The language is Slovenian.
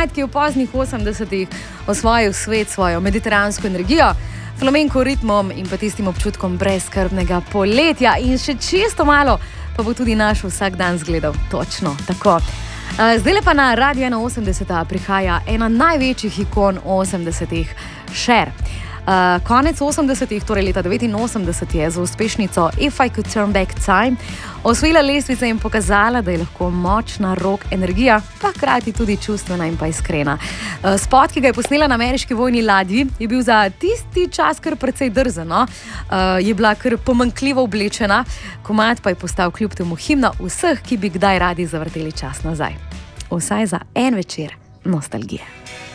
band, ki je v poznih 80-ih osvojil svet svojo mediteransko energijo, flamenko ritmom in pa tistim občutkom brezskrbnega poletja. In še čisto malo pa bo tudi naš vsak dan zgledal točno tako. Zdaj pa na Radio 81 prihaja ena največjih ikon 80-ih, Cher. Konec 80-ih, torej leta 89, je za uspešnico If I Could Turn Back Time osvojila lestvice in pokazala, da je lahko močna rock energija, pa hkrati tudi čustvena in pa iskrena. Spot, ki ga je posnela na ameriški vojni ladji, je bil za tisti čas kar precej drzen, no? Je bila kar pomanjkljivo oblečena, komad pa je postal kljub temu himna vseh, ki bi kdaj radi zavrteli čas nazaj. Vsaj za en večer nostalgije.